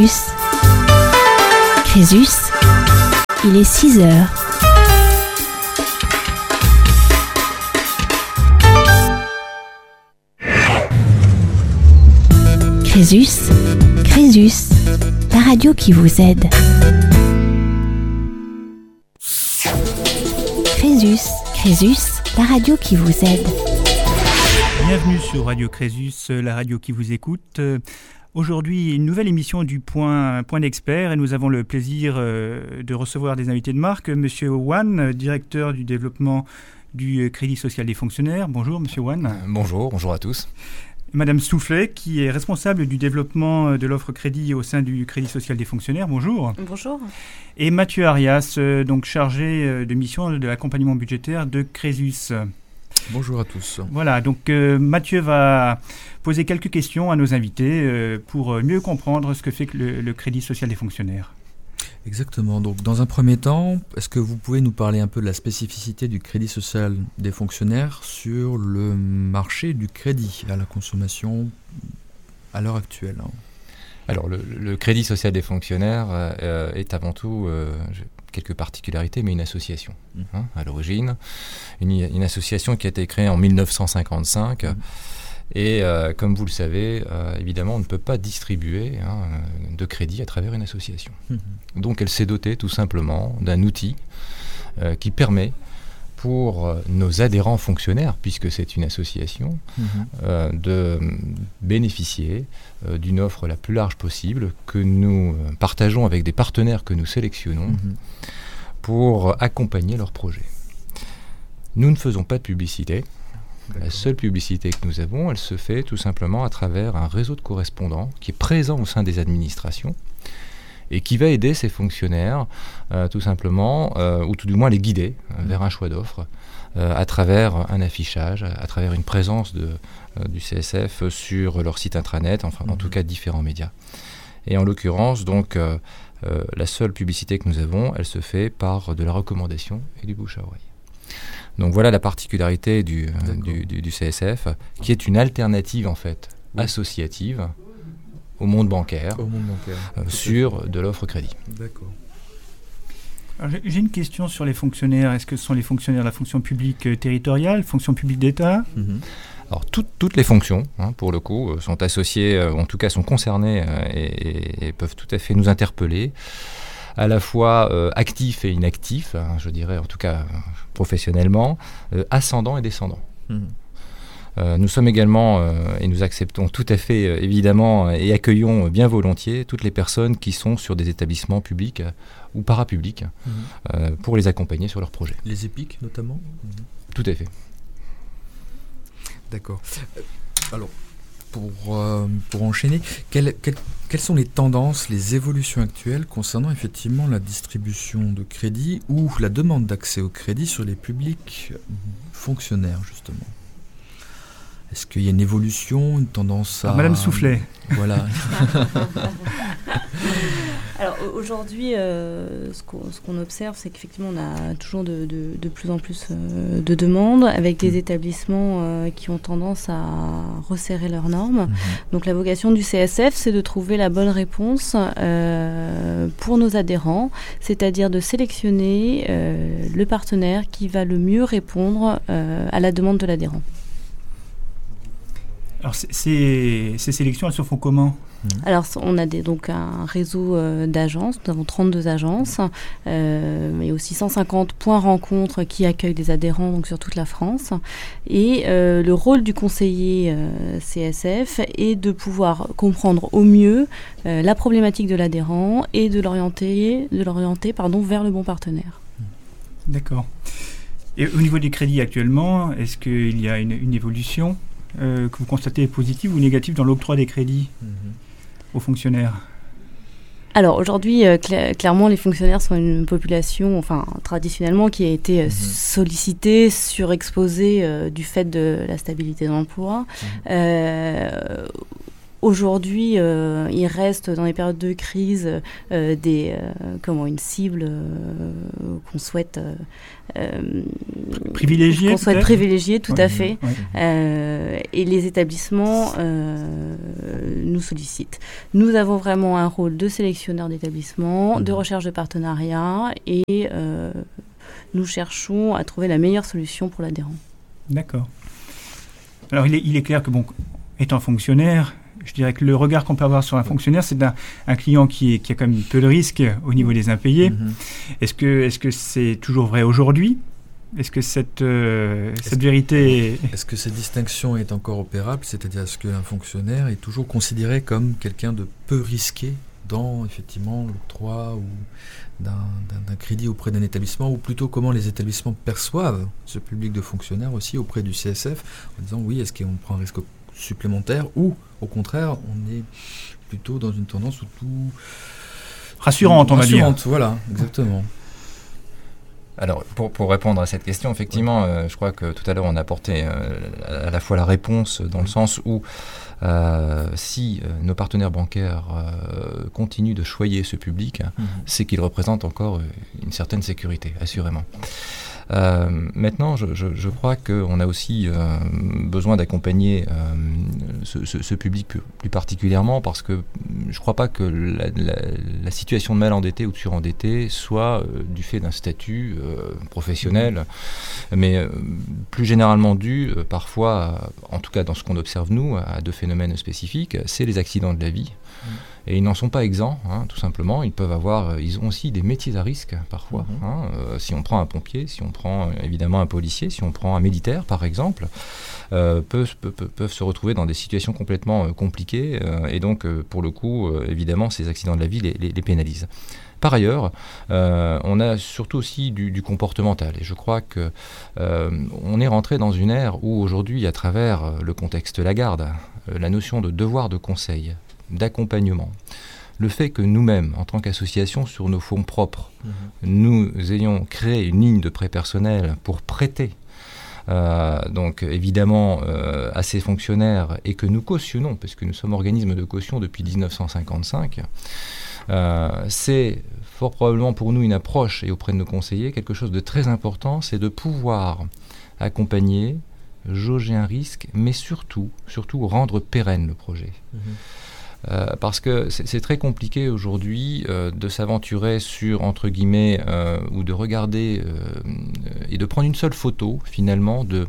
Crésus. Crésus, il est 6 heures. Crésus, Crésus, la radio qui vous aide. Crésus, Crésus, la radio qui vous aide. Bienvenue sur Radio Crésus, la radio qui vous écoute. Aujourd'hui, une nouvelle émission du Point d'Expert et nous avons le plaisir de recevoir des invités de marque. Monsieur Wan, directeur du développement du Crédit Social des Fonctionnaires. Bonjour Monsieur Wan. Bonjour à tous. Madame Soufflet, qui est responsable du développement de l'offre crédit au sein du Crédit Social des Fonctionnaires. Bonjour. Bonjour. Et Mathieu Arias, donc chargé de mission de l'accompagnement budgétaire de Crésus. Bonjour à tous. Voilà, donc Mathieu va poser quelques questions à nos invités pour mieux comprendre ce que fait le Crédit Social des Fonctionnaires. Exactement. Donc, dans un premier temps, est-ce que vous pouvez nous parler un peu de la spécificité du Crédit Social des Fonctionnaires sur le marché du crédit à la consommation à l'heure actuelle ? Alors, le Crédit Social des Fonctionnaires est avant tout quelques particularités, mais une association. À l'origine, une association qui a été créée en 1955. Et comme vous le savez, évidemment, on ne peut pas distribuer de crédit à travers une association. Donc elle s'est dotée tout simplement d'un outil qui permet pour nos adhérents fonctionnaires, puisque c'est une association, de bénéficier d'une offre la plus large possible que nous partageons avec des partenaires que nous sélectionnons pour accompagner leurs projets. Nous ne faisons pas de publicité. La seule publicité que nous avons, elle se fait tout simplement à travers un réseau de correspondants qui est présent au sein des administrations et qui va aider ces fonctionnaires tout simplement, ou tout du moins les guider vers un choix d'offres à travers un affichage, à travers une présence du CSF sur leur site intranet, enfin en tout cas différents médias. Et en l'occurrence, donc, la seule publicité que nous avons, elle se fait par de la recommandation et du bouche à oreille. Donc voilà la particularité du CSF, qui est une alternative en fait associative au monde bancaire, sur de l'offre crédit. D'accord. Alors, j'ai une question sur les fonctionnaires. Est-ce que ce sont les fonctionnaires de la fonction publique territoriale, fonction publique d'État ? Alors toutes les fonctions, pour le coup, sont associées, en tout cas sont concernées et peuvent tout à fait nous interpeller, à la fois actifs et inactifs, je dirais en tout cas professionnellement, ascendants et descendants. Nous sommes également, et nous acceptons tout à fait évidemment et accueillons bien volontiers toutes les personnes qui sont sur des établissements publics ou parapublics pour les accompagner sur leurs projets. Les EPIC notamment ? Tout à fait. D'accord. Alors, pour enchaîner, quelles sont les tendances, les évolutions actuelles concernant effectivement la distribution de crédit ou la demande d'accès au crédit sur les publics fonctionnaires, justement ? Est-ce qu'il y a une évolution, une tendance à... Madame Soufflet. Voilà. Alors aujourd'hui, ce qu'on observe, c'est qu'effectivement, on a toujours de plus en plus de demandes avec des établissements qui ont tendance à resserrer leurs normes. Donc la vocation du CSF, c'est de trouver la bonne réponse pour nos adhérents, c'est-à-dire de sélectionner le partenaire qui va le mieux répondre à la demande de l'adhérent. Alors ces sélections, elles se font comment ? Alors, on a donc un réseau d'agences. Nous avons 32 agences et aussi 150 points rencontres qui accueillent des adhérents donc, sur toute la France. Et le rôle du conseiller CSF est de pouvoir comprendre au mieux la problématique de l'adhérent et de l'orienter vers le bon partenaire. D'accord. Et au niveau des crédits actuellement, est-ce qu'il y a une évolution que vous constatez positive ou négative dans l'octroi des crédits aux fonctionnaires ? Alors aujourd'hui, clairement, les fonctionnaires sont une population, traditionnellement, qui a été sollicitée, surexposée du fait de la stabilité de l'emploi. Aujourd'hui, il reste dans les périodes de crise une cible qu'on souhaite privilégier, tout à fait. Et les établissements nous sollicitent. Nous avons vraiment un rôle de sélectionneur d'établissements, de recherche de partenariats, et nous cherchons à trouver la meilleure solution pour l'adhérent. D'accord. Alors il est clair que, étant fonctionnaire, je dirais que le regard qu'on peut avoir sur un fonctionnaire, c'est un client qui a quand même peu de risques au niveau des impayés. Est-ce que c'est toujours vrai aujourd'hui ? Est-ce que cette vérité... Est-ce que cette distinction est encore opérable ? C'est-à-dire, est-ce qu'un fonctionnaire est toujours considéré comme quelqu'un de peu risqué dans, effectivement, l'octroi ou d'un crédit auprès d'un établissement, ou plutôt comment les établissements perçoivent ce public de fonctionnaires aussi auprès du CSF, en disant oui, est-ce qu'on prend un risque supplémentaire, ou au contraire, on est plutôt dans une tendance où tout... Rassurante, on va dire. Voilà, exactement. Alors, pour répondre à cette question, effectivement, je crois que tout à l'heure, on a apporté à la fois la réponse dans le sens où si nos partenaires bancaires continuent de choyer ce public, c'est qu'ils représentent encore une certaine sécurité, assurément. Maintenant, je crois qu'on a aussi besoin d'accompagner ce public plus particulièrement, parce que je ne crois pas que la situation de mal endetté ou de surendetté soit du fait d'un statut professionnel, mais plus généralement dû parfois, en tout cas dans ce qu'on observe nous, à deux phénomènes spécifiques, c'est les accidents de la vie. Et ils n'en sont pas exempts, tout simplement. Ils ont aussi des métiers à risque parfois. Si on prend un pompier, si on prend évidemment un policier, si on prend un militaire par exemple, peuvent se retrouver dans des situations complètement compliquées. Et donc, pour le coup, évidemment, ces accidents de la vie les pénalisent. Par ailleurs, on a surtout aussi du comportemental. Et je crois que on est rentré dans une ère où aujourd'hui, à travers le contexte Lagarde, la notion de devoir de conseil, d'accompagnement, le fait que nous-mêmes, en tant qu'association, sur nos fonds propres, nous ayons créé une ligne de prêt personnel pour prêter donc évidemment à ces fonctionnaires, et que nous cautionnons, parce que nous sommes organisme de caution depuis 1955, c'est fort probablement pour nous une approche, et auprès de nos conseillers, quelque chose de très important, c'est de pouvoir accompagner, jauger un risque, mais surtout rendre pérenne le projet. Parce que c'est très compliqué aujourd'hui de s'aventurer sur, entre guillemets, ou de regarder et de prendre une seule photo, finalement, de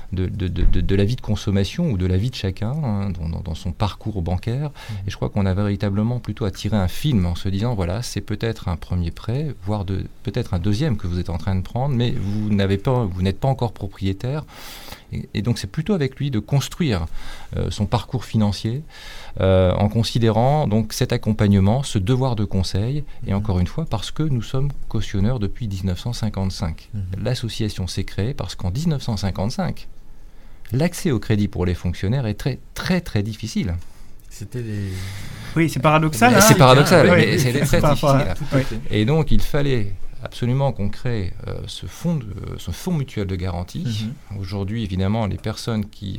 la vie de consommation ou de la vie de chacun dans son parcours bancaire. Et je crois qu'on a véritablement plutôt à tirer un film en se disant, voilà, c'est peut-être un premier prêt, voire peut-être un deuxième que vous êtes en train de prendre, mais vous n'êtes pas encore propriétaire. Et donc c'est plutôt avec lui de construire son parcours financier en considérant donc cet accompagnement, ce devoir de conseil, et encore une fois parce que nous sommes cautionneurs depuis 1955. L'association s'est créée parce qu'en 1955, l'accès au crédit pour les fonctionnaires est très très très difficile. Oui, c'est paradoxal. C'est paradoxal, mais c'est très difficile. Et donc il fallait absolument qu'on crée ce fonds mutuel de garantie. Aujourd'hui, évidemment, les personnes qui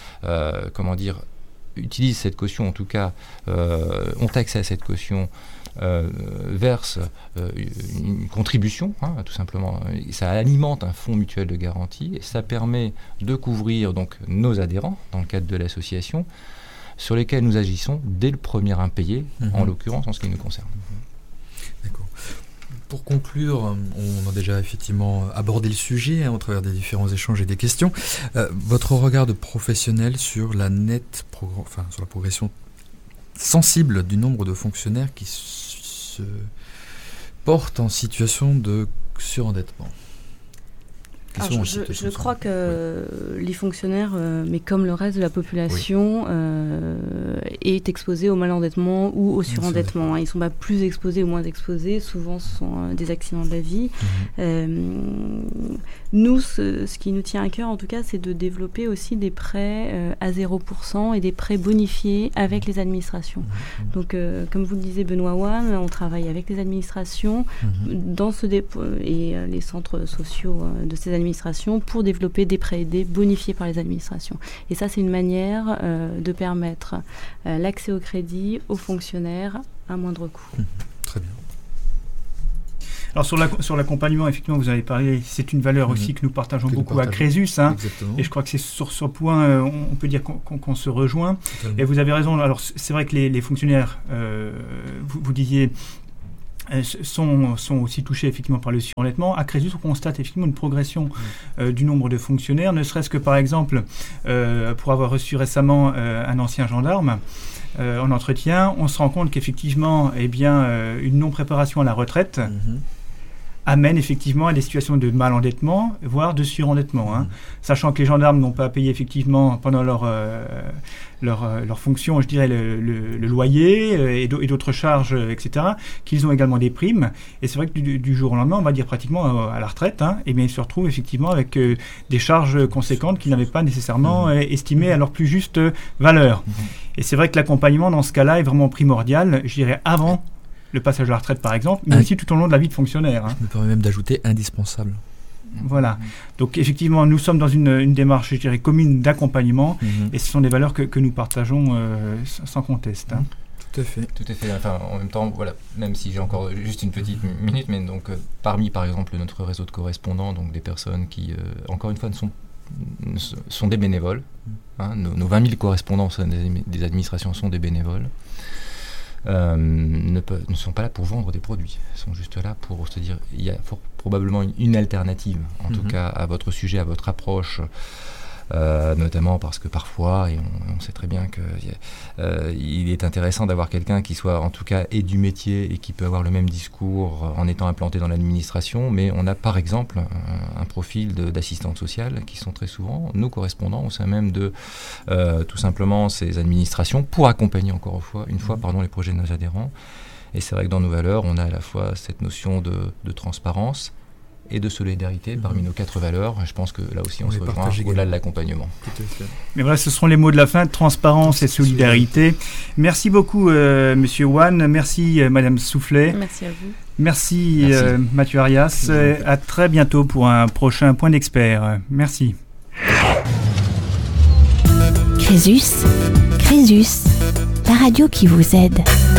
utilisent cette caution, en tout cas, ont accès à cette caution, versent une contribution, tout simplement. Ça alimente un fonds mutuel de garantie, et ça permet de couvrir donc nos adhérents, dans le cadre de l'association, sur lesquels nous agissons dès le premier impayé, en l'occurrence en ce qui nous concerne. D'accord. Pour conclure, on a déjà effectivement abordé le sujet au travers des différents échanges et des questions. Votre regard de professionnel sur la sur la progression sensible du nombre de fonctionnaires qui se portent en situation de surendettement. Je crois que les fonctionnaires, mais comme le reste de la population, est exposé au malendettement ou au surendettement. Ils ne sont pas plus exposés ou moins exposés. Souvent, ce sont des accidents de la vie. Nous, ce qui nous tient à cœur, en tout cas, c'est de développer aussi des prêts à 0% et des prêts bonifiés avec les administrations. Donc, comme vous le disiez, Benoît Wan, on travaille avec les administrations dans ce et les centres sociaux de ces administrations administrations pour développer des prêts aidés bonifiés par les administrations. Et ça, c'est une manière de permettre l'accès au crédit aux fonctionnaires à moindre coût. Très bien. Alors sur l'accompagnement, effectivement, vous avez parlé, c'est une valeur aussi que nous partageons beaucoup à Crésus. Et je crois que c'est sur ce point, on peut dire qu'on se rejoint. Totalement. Et vous avez raison. Alors c'est vrai que les fonctionnaires, vous disiez, sont aussi touchés effectivement par le surendettement. À Crésus, on constate effectivement une progression du nombre de fonctionnaires, ne serait-ce que par exemple, pour avoir reçu récemment un ancien gendarme, en entretien, on se rend compte qu'effectivement, une non-préparation à la retraite amène effectivement à des situations de mal-endettement, voire de surendettement. Sachant que les gendarmes n'ont pas à payer effectivement pendant leur fonction, je dirais, le loyer et d'autres charges, etc., qu'ils ont également des primes. Et c'est vrai que du jour au lendemain, on va dire pratiquement à la retraite, ils se retrouvent effectivement avec des charges conséquentes qu'ils n'avaient pas nécessairement estimées à leur plus juste valeur. Et c'est vrai que l'accompagnement dans ce cas-là est vraiment primordial, je dirais, avant le passage à la retraite par exemple, mais aussi tout au long de la vie de fonctionnaire. Je me permets même d'ajouter indispensable. Voilà. Donc effectivement, nous sommes dans une démarche, je dirais, commune d'accompagnement, et ce sont des valeurs que nous partageons sans conteste. Tout à fait. Tout à fait. Enfin, en même temps, voilà, même si j'ai encore juste une petite minute, mais donc parmi par exemple notre réseau de correspondants, donc des personnes qui, encore une fois, sont des bénévoles. Nos 20 000 correspondants des administrations sont des bénévoles. Ne sont pas là pour vendre des produits. Ils sont juste là pour se dire il y a probablement une alternative, en tout cas à votre sujet, à votre approche, notamment parce que parfois, et on sait très bien qu'il est intéressant d'avoir quelqu'un qui soit en tout cas et du métier et qui peut avoir le même discours en étant implanté dans l'administration, mais on a par exemple un profil d'assistante sociale qui sont très souvent nos correspondants au sein même de tout simplement ces administrations pour accompagner encore une fois les projets de nos adhérents. Et c'est vrai que dans nos valeurs, on a à la fois cette notion de transparence et de solidarité parmi nos 4 valeurs. Je pense que là aussi on se rejoint au-delà de l'accompagnement. Mais voilà, ce seront les mots de la fin, transparence et solidarité. Merci beaucoup Monsieur Wan, merci Madame Soufflet. Merci à vous. Merci. Mathieu Arias. À très bientôt pour un prochain Point d'Expert. Merci. Crésus, la radio qui vous aide.